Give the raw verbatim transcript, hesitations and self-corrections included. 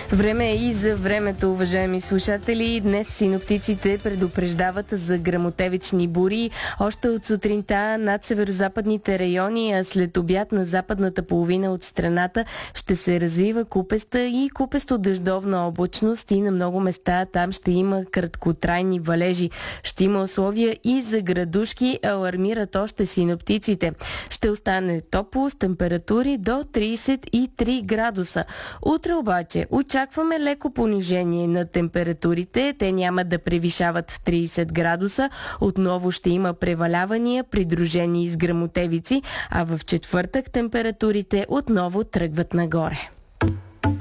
Време е и за времето, уважаеми слушатели. Днес синоптиците предупреждават за гръмотевични бури още от сутринта над северозападните райони, а след обяд на западната половина от страната ще се развива купеста и купесто дъждовна облачност и на много места там ще има краткотрайни валежи. Ще има условия и за градушки, алармират още синоптиците. Ще остане топло с температури до трийсет и три градуса. Утре обаче очакваме леко понижение на температурите. Те няма да превишават трийсет градуса. Отново ще има превалявания, придружени с гръмотевици, а в четвъртък температурите отново тръгват нагоре.